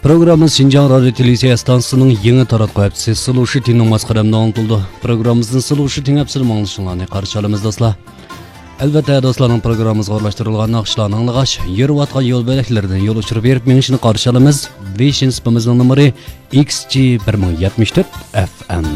Programımız Şinjan Radyo Televizyon Stansiyasının yeni taratqı hepsi Sıluşu Tin'in masqaramda anıldı. Programımızın Sıluşu Tin hepsini mağlışınlarını qarşıalımız dostlar. Elbette dostlarının programımızga ulaştırılgan naqşlarını anlagaç, yeri vatqa yol beleklerden yol uçurup berip menişini qarşıalımız. Vision spamızın numары XG1074 FM.